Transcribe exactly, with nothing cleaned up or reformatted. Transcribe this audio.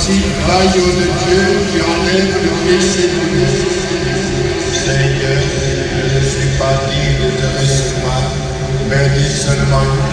Voici l'agneau de Dieu qui enlève le péché du monde. Seigneur, je ne suis pas digne de te recevoir, mais dis seulement une